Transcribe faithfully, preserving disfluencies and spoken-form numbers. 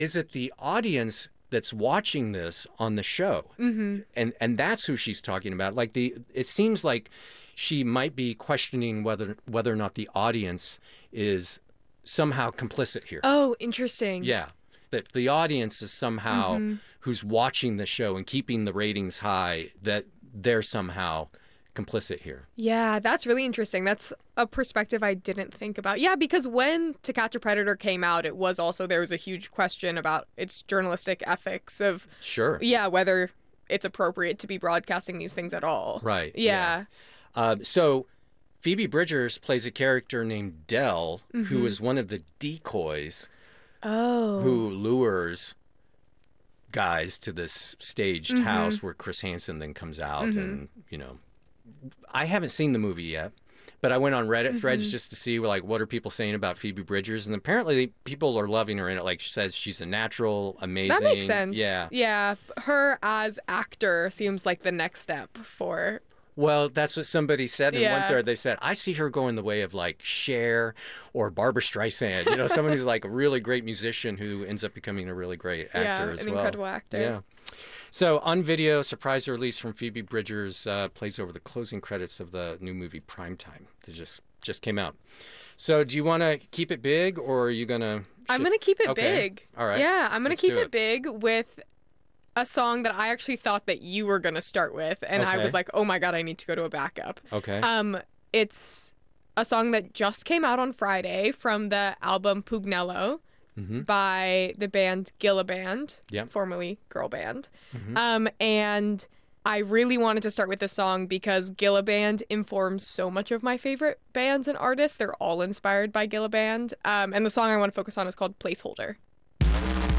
is it the audience that's watching this on the show? Mm-hmm. And and that's who she's talking about. Like the, it seems like she might be questioning whether whether or not the audience is somehow complicit here. Oh, interesting. Yeah. That the audience is somehow Mm-hmm. who's watching the show and keeping the ratings high, that they're somehow complicit here. Yeah, that's really interesting. That's a perspective I didn't think about. Yeah, because when To Catch a Predator came out, it was also, there was a huge question about its journalistic ethics of, Sure. yeah, whether it's appropriate to be broadcasting these things at all. Right. Yeah. Uh, so Phoebe Bridgers plays a character named Dell, Mm-hmm. who is one of the decoys Oh. who lures guys to this staged Mm-hmm. house where Chris Hansen then comes out. Mm-hmm. And, you know, I haven't seen the movie yet, but I went on Reddit threads Mm-hmm. just to see, like, what are people saying about Phoebe Bridgers? And apparently people are loving her in it. Like, she says she's a natural, amazing. That makes sense. Yeah. Yeah. Her as actor seems like the next step for. Well, that's what somebody said in one Yeah. thread. They said, I see her going the way of like Cher or Barbara Streisand. You know, someone who's like a really great musician who ends up becoming a really great actor Yeah, as an well. incredible actor. Yeah. So on video, surprise release from Phoebe Bridgers uh, plays over the closing credits of the new movie Primetime that just just came out. So do you want to keep it big, or are you going to... I'm going to keep it Okay. big. All right. Yeah, I'm going Let's to keep do it. it. big with a song that I actually thought that you were going to start with. And I Okay. was like, oh my God, I need to go to a backup. Okay. Um, It's a song that just came out on Friday from the album Pugnello mm-hmm. by the band Gilla Band, Yep. formerly Girl Band. Mhm. Um, and I really wanted to start with this song because Gilla Band informs so much of my favorite bands and artists. They're all inspired by Gilla Band. Um, and the song I want to focus on is called Placeholder.